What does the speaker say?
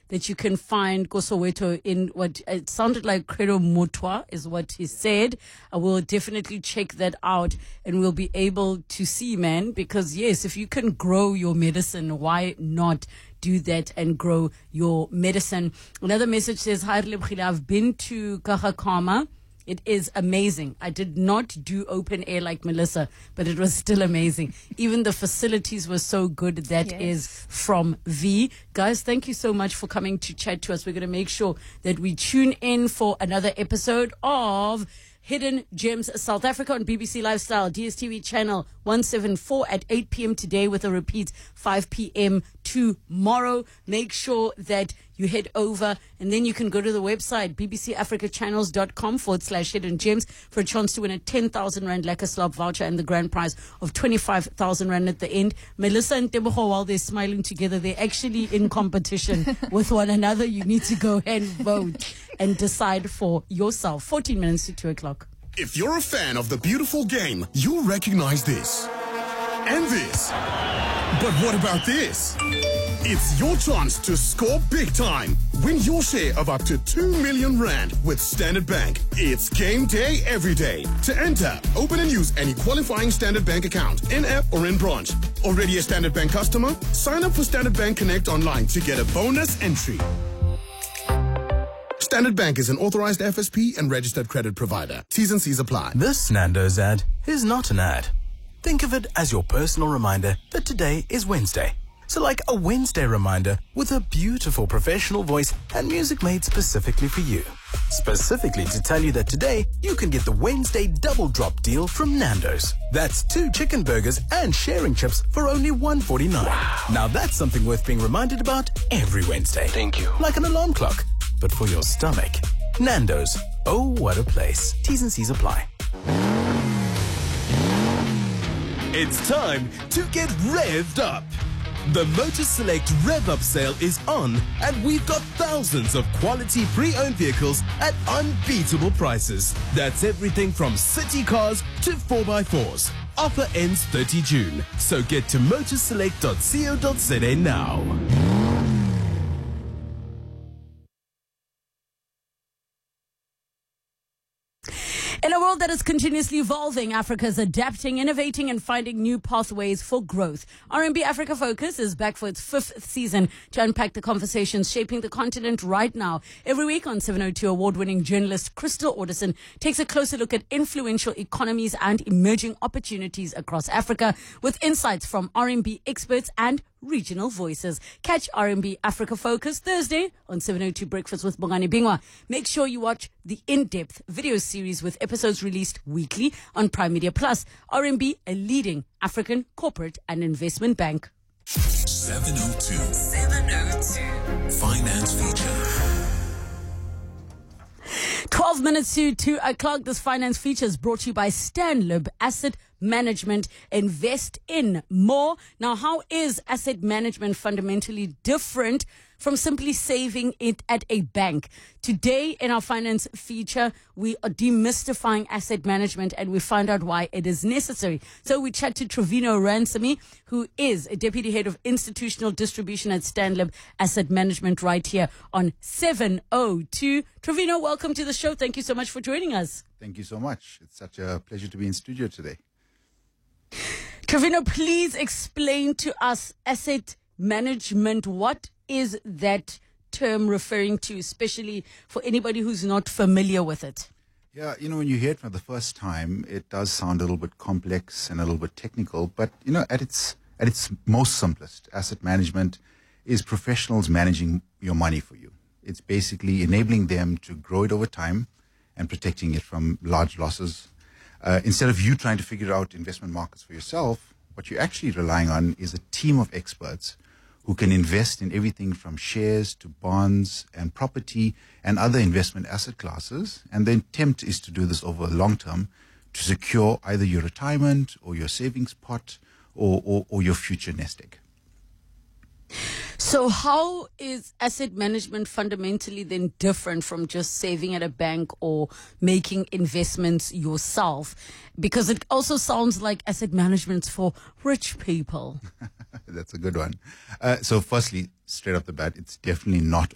that you can find Kosoweto in what it sounded like Credo Mutwa is what he said. I will definitely check that out and we'll be able to see, man, because yes, if you can grow your medicine, why not do that and grow your medicine? Another message says, Hi, Lebkhile, I've been to Kahakama. It is amazing. I did not do open air like Melissa, but it was still amazing. Even the facilities were so good. That is from V. Guys, thank you so much for coming to chat to us. We're going to make sure that we tune in for another episode of Hidden Gems South Africa on BBC Lifestyle, DSTV channel 174 at 8 p.m. today with a repeat 5 p.m. tomorrow. Make sure that you head over and then you can go to the website bbcafricachannels.com/hidden gems for a chance to win a 10,000 Rand Lekker Slob voucher and the grand prize of 25,000 Rand at the end. Melissa and Tebogo, while they're smiling together, they're actually in competition with one another. You need to go and vote and decide for yourself. 14 minutes to 2 o'clock. If you're a fan of the beautiful game, you'll recognize this. And this. But what about this? It's your chance to score big time. Win your share of up to 2 million Rand with Standard Bank. It's game day every day. To enter, open and use any qualifying Standard Bank account, in-app or in branch. Already a Standard Bank customer? Sign up for Standard Bank Connect online to get a bonus entry. Standard Bank is an authorized FSP and registered credit provider. T's and C's apply. This Nando's ad is not an ad. Think of it as your personal reminder that today is Wednesday. So like a Wednesday reminder with a beautiful professional voice and music made specifically for you. Specifically to tell you that today you can get the Wednesday double drop deal from Nando's. That's 2 chicken burgers and sharing chips for only $1.49. Wow. Now that's something worth being reminded about every Wednesday. Thank you. Like an alarm clock, but for your stomach. Nando's. Oh, what a place. T's and C's apply. It's time to get revved up. The Motor Select Rev Up sale is on, and we've got thousands of quality pre-owned vehicles at unbeatable prices. That's everything from city cars to 4x4s. Offer ends 30 June, so get to motorselect.co.za now. In a world that is continuously evolving, Africa is adapting, innovating, and finding new pathways for growth. RMB Africa Focus is back for its 5th season to unpack the conversations shaping the continent right now. Every week on 702, award-winning journalist Crystal Alderson takes a closer look at influential economies and emerging opportunities across Africa with insights from RMB experts and regional voices. Catch RMB Africa Focus Thursday on 702 Breakfast with Bongani Bingwa. Make sure you watch the in-depth video series with episodes released weekly on Prime Media Plus. RMB, a leading African corporate and investment bank. 702 Finance Feature. 12 minutes to 2 o'clock. This finance feature is brought to you by Stanlib Asset Management. Invest in more. Now, how is asset management fundamentally different from simply saving it at a bank? Today in our finance feature, we are demystifying asset management and we find out why it is necessary. So we chat to Trevino Ransome, who is a deputy head of institutional distribution at Stanlib Asset Management right here on 702. Trevino, welcome to the show. Thank you so much for joining us. Thank you so much. It's such a pleasure to be in studio today. Trevino, please explain to us asset management. What is that term referring to, especially for anybody who's not familiar with it? Yeah, when you hear it for the first time, it does sound a little bit complex and a little bit technical. But, at its most simplest, asset management is professionals managing your money for you. It's basically enabling them to grow it over time and protecting it from large losses. Instead of you trying to figure out investment markets for yourself, what you're actually relying on is a team of experts who can invest in everything from shares to bonds and property and other investment asset classes. And the intent is to do this over a long term to secure either your retirement or your savings pot or your future nest egg. So how is asset management fundamentally then different from just saving at a bank or making investments yourself? Because it also sounds like asset management's for rich people. That's a good one. So firstly, straight off the bat, it's definitely not